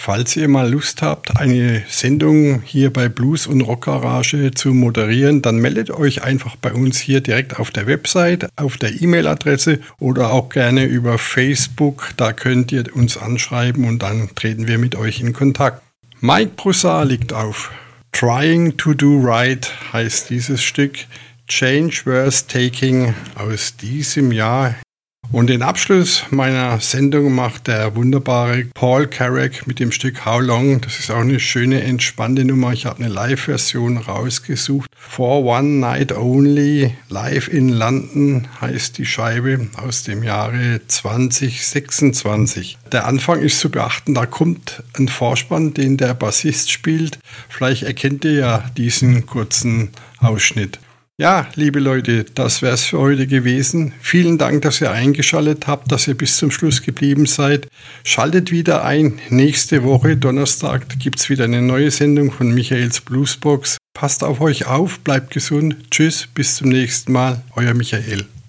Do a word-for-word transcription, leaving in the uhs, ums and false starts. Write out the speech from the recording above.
Falls ihr mal Lust habt, eine Sendung hier bei Blues und Rock Garage zu moderieren, dann meldet euch einfach bei uns hier direkt auf der Website, auf der E-Mail-Adresse oder auch gerne über Facebook. Da könnt ihr uns anschreiben und dann treten wir mit euch in Kontakt. Mike Broussard liegt auf. Trying to do right heißt dieses Stück. Change Worth Taking aus diesem Jahr. Und den Abschluss meiner Sendung macht der wunderbare Paul Carrack mit dem Stück How Long. Das ist auch eine schöne, entspannte Nummer. Ich habe eine Live-Version rausgesucht. For One Night Only, Live in London heißt die Scheibe aus dem Jahre zwanzig sechsundzwanzig. Der Anfang ist zu beachten, da kommt ein Vorspann, den der Bassist spielt. Vielleicht erkennt ihr ja diesen kurzen Ausschnitt. Ja, liebe Leute, das wäre es für heute gewesen. Vielen Dank, dass ihr eingeschaltet habt, dass ihr bis zum Schluss geblieben seid. Schaltet wieder ein. Nächste Woche, Donnerstag, gibt es wieder eine neue Sendung von Michaels Bluesbox. Passt auf euch auf, bleibt gesund. Tschüss, bis zum nächsten Mal. Euer Michael.